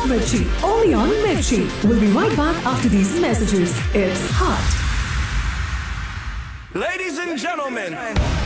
Mirchi, only on Mirchi. We'll be right back after these messages. It's hot. Ladies and gentlemen.